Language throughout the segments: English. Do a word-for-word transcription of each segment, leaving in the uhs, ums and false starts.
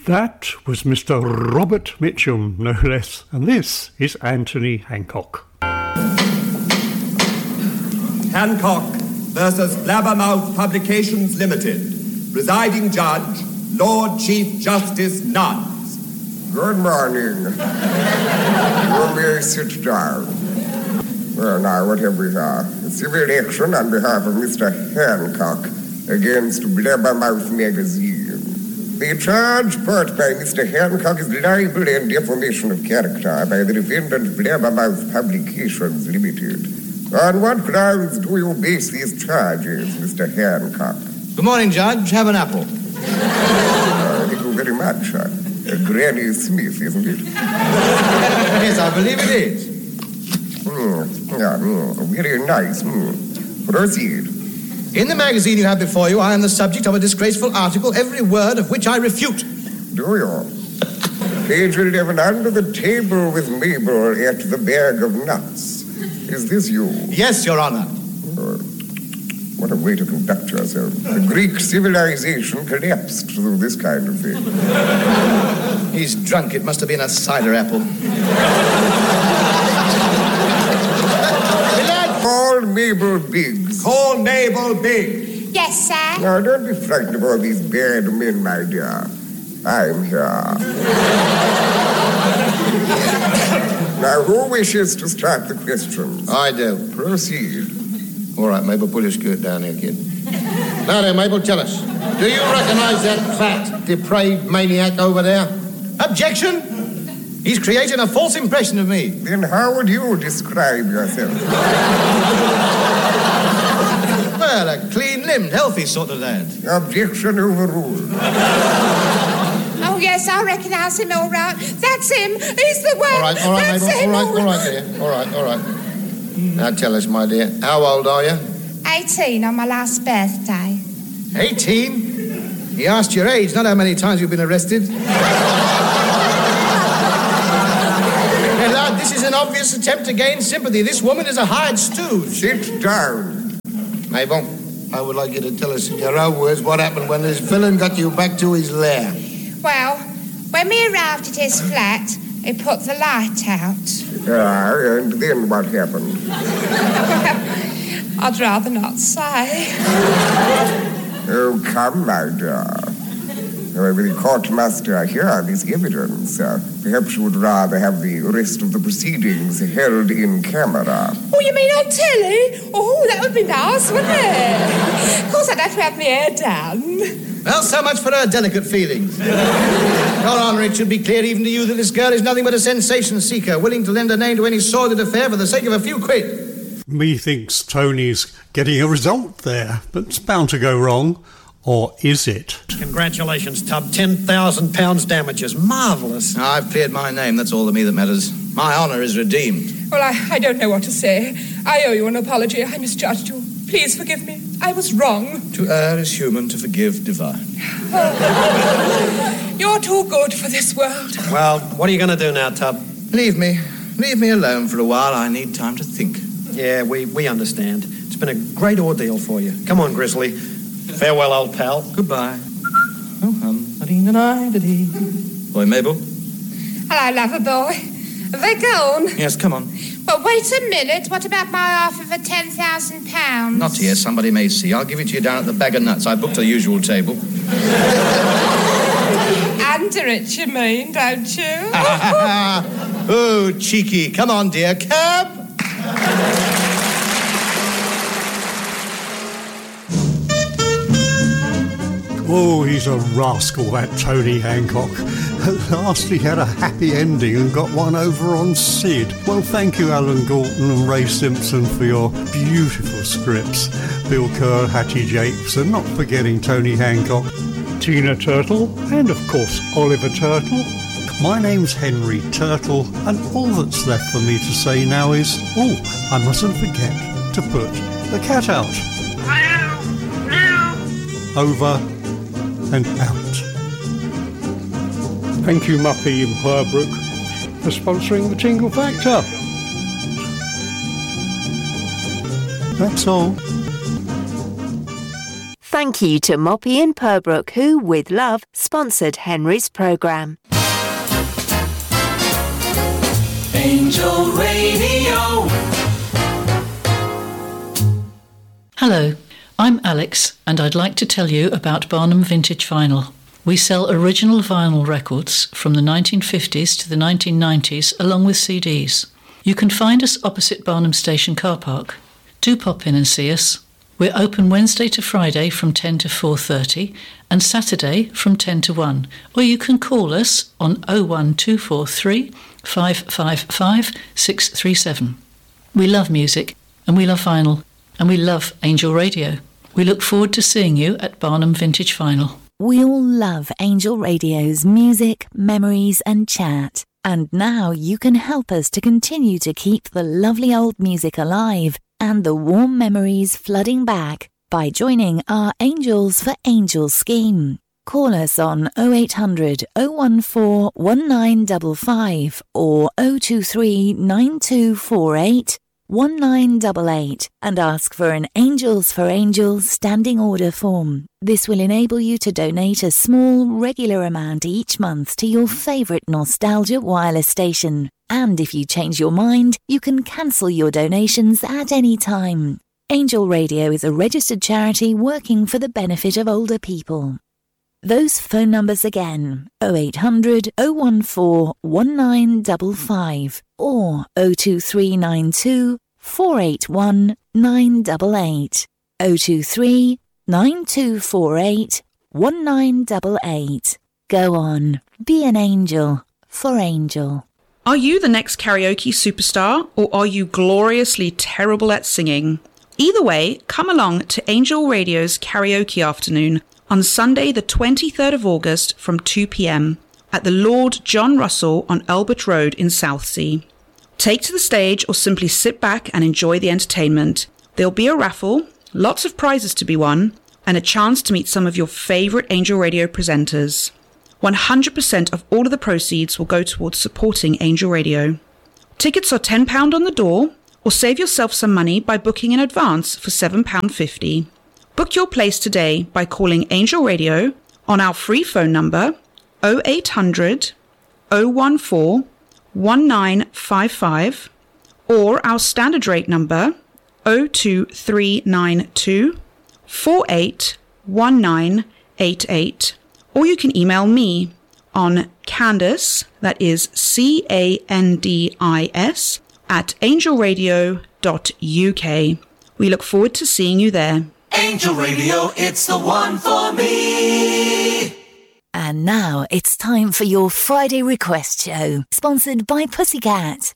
That was Mister Robert Mitchum, no less, and this is Anthony Hancock. Hancock versus Blabbermouth Publications Limited. Presiding Judge, Lord Chief Justice Nuns. Good morning. You may sit down. Well, now, what have we here? Civil action on behalf of Mister Hancock against Blabbermouth Magazine. The charge brought by Mister Hancock is libel and defamation of character by the defendant Blabbermouth Publications Limited. On what grounds do you base these charges, Mister Hancock? Good morning, Judge. Have an apple. Uh, thank you very much. Uh, Granny Smith, isn't it? Yes, I believe it is. Mm, yeah, mm, very nice. Mm. Proceed. In the magazine you have before you, I am the subject of a disgraceful article, every word of which I refute. Do you? Page eleven, under the table with Mabel at the bag of nuts. Is this you? Yes, Your Honor. Uh, what a way to conduct yourself. The Greek civilization collapsed through this kind of thing. He's drunk. It must have been a cider apple. Call Mabel Biggs. Call Mabel Biggs. Yes, sir. Now, don't be frightened of all these bad men, my dear. I'm here. Now, who wishes to start the questions? I do. Proceed. All right, Mabel, pull your skirt down here, kid. Now then, Mabel, tell us. Do you recognize that fat, depraved maniac over there? Objection! He's creating a false impression of me. Then how would you describe yourself? Well, a clean-limbed, healthy sort of lad. Objection overruled. Oh, yes, I recognise him all right. That's him. He's the one. All right, all right, That's Mabel. him. All right, all right, dear. All right, all right. Now tell us, my dear, how old are you? eighteen on my last birthday. eighteen? He asked your age, not how many times you've been arrested. Hey, lad, this is an obvious attempt to gain sympathy. This woman is a hired stooge. Sit down. Mabel, I would like you to tell us in your own words what happened when this villain got you back to his lair. Well, when we arrived at his flat, he put the light out. Ah, and then what happened? I'd rather not say. Oh, come, my dear. However, the court must uh, hear this evidence. Uh, perhaps you would rather have the rest of the proceedings held in camera. Oh, you mean on telly? Oh, that would be nice, wouldn't it? Of course, I'd have to have my hair done. Well, so much for her delicate feelings. Your Honour, it should be clear even to you that this girl is nothing but a sensation seeker, willing to lend her name to any sordid affair for the sake of a few quid. Methinks Tony's getting a result there, but it's bound to go wrong. Or is it? Congratulations, Tub. ten thousand pounds damages. Marvellous. I've cleared my name. That's all to me that matters. My honour is redeemed. Well, I, I don't know what to say. I owe you an apology. I misjudged you. Please forgive me. I was wrong. To err is human, to forgive divine. Oh. You're too good for this world. Well, what are you going to do now, Tub? Leave me. Leave me alone for a while. I need time to think. Yeah, we, we understand. It's been a great ordeal for you. Come on, Grizzly. Farewell, old pal. Goodbye. Oh, hum. Boy, Mabel. Hello, lover boy. Have they gone? Yes, come on. Well, wait a minute. What about my offer for ten thousand pounds? Not here. Somebody may see. I'll give it to you down at the Bag of Nuts. I booked the usual table. Under it, you mean, don't you? Oh, cheeky. Come on, dear. Cab. Oh, he's a rascal, that Tony Hancock. At last he had a happy ending and got one over on Sid. Well, thank you, Alan Galton and Ray Simpson, for your beautiful scripts. Bill Kerr, Hattie Jakes, and not forgetting Tony Hancock, Tina Turtle, and of course Oliver Turtle. My name's Henry Turtle, and all that's left for me to say now is, oh, I mustn't forget to put the cat out. Over and out. Thank you, Muppy in Purbrook, for sponsoring the Tingle Factor. That's all. thank you to Moppy and Purbrook, who, with love, sponsored Henry's programme. Angel Radio. Hello, I'm Alex, and I'd like to tell you about Barnum Vintage Vinyl. We sell original vinyl records from the nineteen fifties to the nineteen nineties, along with C Ds. You can find us opposite Barnum Station car park. Do pop in and see us. We're open Wednesday to Friday from ten to four thirty and Saturday from ten to one, or you can call us on oh one two four three, five five five, six three seven. We love music, and we love vinyl, and we love Angel Radio. We look forward to seeing you at Barnum Vintage Vinyl. We all love Angel Radio's music, memories and chat. And now you can help us to continue to keep the lovely old music alive and the warm memories flooding back by joining our Angels for Angels scheme. Call us on oh eight hundred, oh one four, one nine five five or oh two three, nine two four eight, one nine eight eight and ask for an Angels for Angels standing order form. This will enable you to donate a small, regular amount each month to your favourite nostalgia wireless station. And if you change your mind, you can cancel your donations at any time. Angel Radio is a registered charity working for the benefit of older people. Those phone numbers again, oh eight hundred, oh one four, one nine five five or oh two three nine two, four eight one, nine eight eight, oh two three, nine two four eight, one nine eight eight. Go on, be an angel for Angel. Are you the next karaoke superstar, or are you gloriously terrible at singing? Either way, come along to Angel Radio's Karaoke Afternoon on Sunday the twenty-third of August from two p.m. at the Lord John Russell on Albert Road in Southsea. Take to the stage or simply sit back and enjoy the entertainment. There'll be a raffle, lots of prizes to be won, and a chance to meet some of your favourite Angel Radio presenters. one hundred percent of all of the proceeds will go towards supporting Angel Radio. Tickets are ten pounds on the door, or save yourself some money by booking in advance for seven pounds fifty. Book your place today by calling Angel Radio on our free phone number oh eight hundred, oh one four, one nine five five or our standard rate number oh two three nine two, four eight one nine eight eight. Or you can email me on Candice, that is C A N D I S, at angelradio dot U K. We look forward to seeing you there. Angel Radio, it's the one for me. And now it's time for your Friday Request Show, sponsored by Pussycat.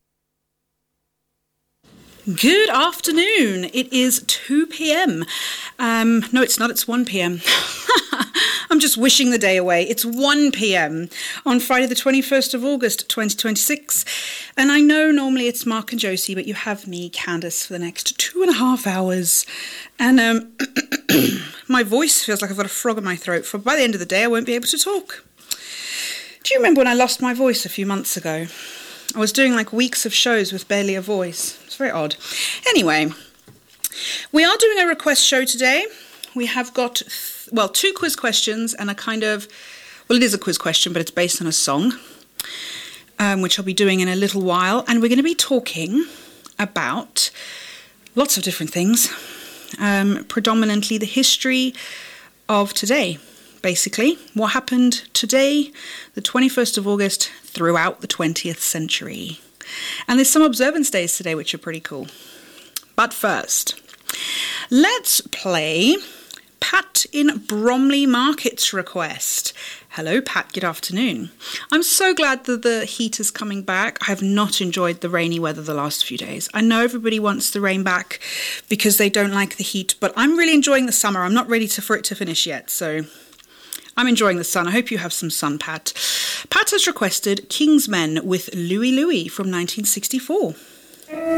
Good afternoon. It is two p.m. Um, no, it's not. It's one p.m. I'm just wishing the day away. It's one p.m. on Friday the twenty-first of August, twenty twenty-six. And I know normally it's Mark and Josie, but you have me, Candice, for the next two and a half hours. And um, my voice feels like I've got a frog in my throat. For by the end of the day, I won't be able to talk. Do you remember when I lost my voice a few months ago? I was doing like weeks of shows with barely a voice. It's very odd. Anyway, we are doing a request show today. We have got, th- well, two quiz questions and a kind of, well, it is a quiz question, but it's based on a song, um, which I'll be doing in a little while. And we're going to be talking about lots of different things, um, predominantly the history of today. Basically, what happened today, the twenty-first of August, throughout the twentieth century. And there's some observance days today, which are pretty cool. But first, let's play Pat in Bromley Market's request. Hello, Pat. Good afternoon. I'm so glad that the heat is coming back. I have not enjoyed the rainy weather the last few days. I know everybody wants the rain back because they don't like the heat, but I'm really enjoying the summer. I'm not ready to, for it to finish yet, so I'm enjoying the sun. I hope you have some sun, Pat. Pat has requested King's Men with Louie Louie from nineteen sixty-four.